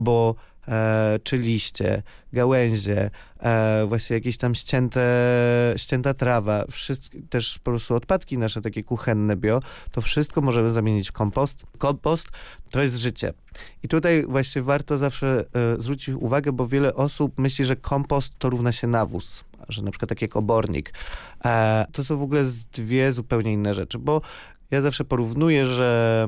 bo czy liście, gałęzie, właśnie jakieś tam ścięta trawa, też po prostu odpadki nasze takie kuchenne to wszystko możemy zamienić w kompost. Kompost to jest życie. I tutaj właśnie warto zawsze zwrócić uwagę, bo wiele osób myśli, że kompost to równa się nawóz, że na przykład tak jak obornik. To są w ogóle dwie zupełnie inne rzeczy, bo ja zawsze porównuję, że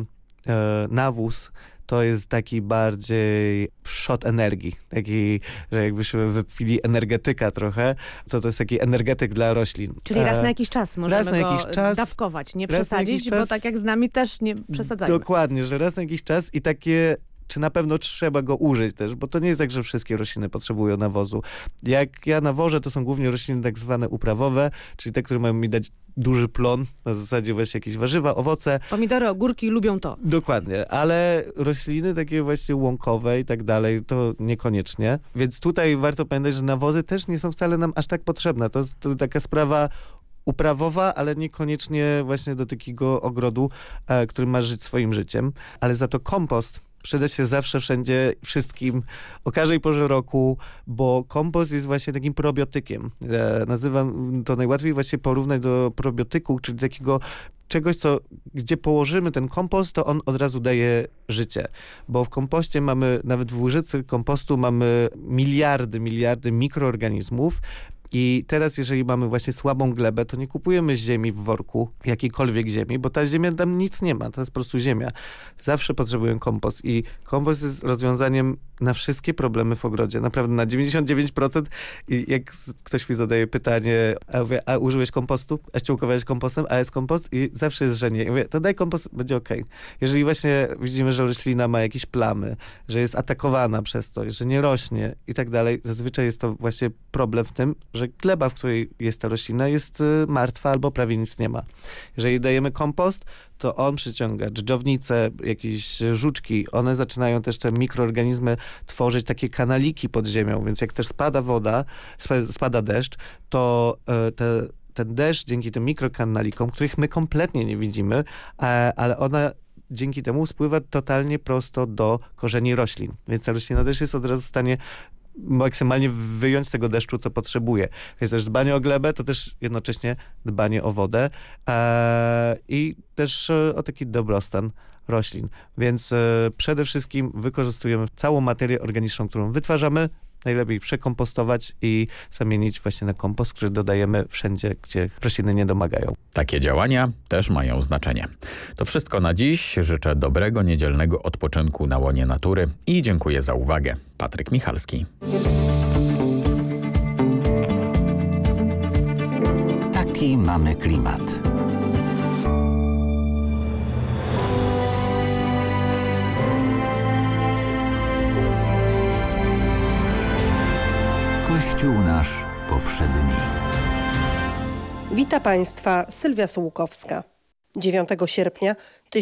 nawóz to jest taki bardziej szot energii. Taki, że jakbyśmy wypili energetyka trochę, to jest taki energetyk dla roślin. Czyli raz na jakiś czas możemy go dawkować, nie przesadzić, bo tak jak z nami też nie przesadzajmy. Dokładnie, że raz na jakiś czas i takie... Czy na pewno trzeba go użyć też, bo to nie jest tak, że wszystkie rośliny potrzebują nawozu. Jak ja nawożę, to są głównie rośliny tak zwane uprawowe, czyli te, które mają mi dać duży plon, na zasadzie właśnie jakieś warzywa, owoce. Pomidory, ogórki lubią to. Dokładnie, ale rośliny takie właśnie łąkowe i tak dalej, to niekoniecznie. Więc tutaj warto pamiętać, że nawozy też nie są wcale nam aż tak potrzebne. To jest taka sprawa uprawowa, ale niekoniecznie właśnie do takiego ogrodu, który ma żyć swoim życiem. Ale za to kompost przyda się zawsze, wszędzie, wszystkim, o każdej porze roku, bo kompost jest właśnie takim probiotykiem. Nazywam to najłatwiej właśnie porównać do probiotyku, czyli takiego czegoś, gdzie położymy ten kompost, to on od razu daje życie. Bo w kompoście mamy, nawet w łyżeczce kompostu mamy miliardy mikroorganizmów. I teraz, jeżeli mamy właśnie słabą glebę, to nie kupujemy ziemi w worku, jakiejkolwiek ziemi, bo ta ziemia tam nic nie ma, to jest po prostu ziemia. Zawsze potrzebują kompost i kompost jest rozwiązaniem na wszystkie problemy w ogrodzie. Naprawdę na 99%. I jak ktoś mi zadaje pytanie, a ja mówię, a użyłeś kompostu? A ściółkowałeś kompostem? A jest kompost? I zawsze jest, że nie. I mówię, to daj kompost, będzie okej. Jeżeli właśnie widzimy, że roślina ma jakieś plamy, że jest atakowana przez to, że nie rośnie i tak dalej, zazwyczaj jest to właśnie problem w tym, że gleba, w której jest ta roślina, jest martwa albo prawie nic nie ma. Jeżeli dajemy kompost, to on przyciąga dżdżownice, jakieś żuczki. One zaczynają też te mikroorganizmy tworzyć takie kanaliki pod ziemią, więc jak też spada woda, spada deszcz, to ten deszcz dzięki tym mikrokanalikom, których my kompletnie nie widzimy, ale ona dzięki temu spływa totalnie prosto do korzeni roślin. Więc ta roślina też jest od razu w stanie maksymalnie wyjąć z tego deszczu, co potrzebuje. Więc też dbanie o glebę, to też jednocześnie dbanie o wodę i też o taki dobrostan roślin. Więc przede wszystkim wykorzystujemy całą materię organiczną, którą wytwarzamy, najlepiej przekompostować i zamienić właśnie na kompost, który dodajemy wszędzie, gdzie rośliny nie domagają. Takie działania też mają znaczenie. To wszystko na dziś. Życzę dobrego, niedzielnego odpoczynku na łonie natury i dziękuję za uwagę. Patryk Michalski. Taki mamy klimat. Kościół nasz powszedni. Wita Państwa Sylwia Sułkowska. 9 sierpnia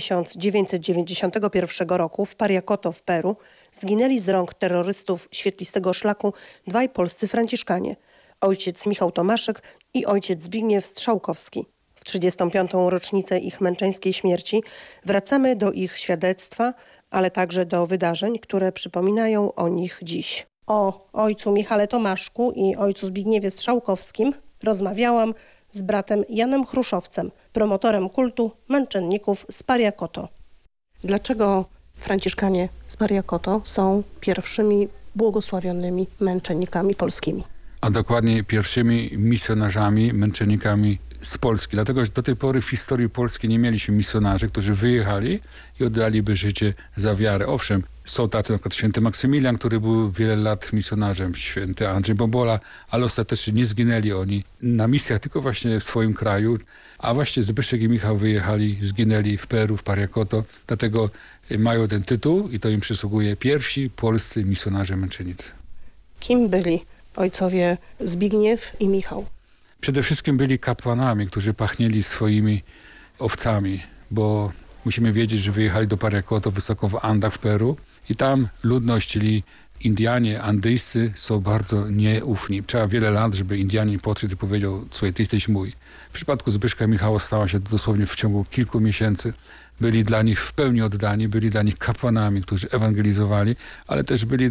1991 roku w Pariacoto w Peru zginęli z rąk terrorystów świetlistego szlaku dwaj polscy franciszkanie, ojciec Michał Tomaszek i ojciec Zbigniew Strzałkowski. W 35. rocznicę ich męczeńskiej śmierci wracamy do ich świadectwa, ale także do wydarzeń, które przypominają o nich dziś. O ojcu Michale Tomaszku i ojcu Zbigniewie Strzałkowskim rozmawiałam z bratem Janem Chruszowcem, promotorem kultu męczenników z Pariacoto. Dlaczego franciszkanie z Pariacoto są pierwszymi błogosławionymi męczennikami polskimi? A dokładnie pierwszymi misjonarzami, męczennikami z Polski. Dlatego, że do tej pory w historii Polski nie mieliśmy misjonarzy, którzy wyjechali i oddaliby życie za wiarę. Owszem, są tacy, na przykład święty Maksymilian, który był wiele lat misjonarzem, święty Andrzej Bobola, ale ostatecznie nie zginęli oni na misjach, tylko właśnie w swoim kraju. A właśnie Zbyszek i Michał wyjechali, zginęli w Peru, w Pariacoto. Dlatego mają ten tytuł i to im przysługuje pierwsi polscy misjonarze męczennicy. Kim byli ojcowie Zbigniew i Michał? Przede wszystkim byli kapłanami, którzy pachnieli swoimi owcami, bo musimy wiedzieć, że wyjechali do Pariacoto wysoko w Andach w Peru i tam ludność, czyli Indianie andyjscy są bardzo nieufni. Trzeba wiele lat, żeby Indianin podszedł i powiedział: słuchaj, ty jesteś mój. W przypadku Zbyszka i Michała stała się to dosłownie w ciągu kilku miesięcy. byli dla nich w pełni oddani, byli dla nich kapłanami, którzy ewangelizowali, ale też byli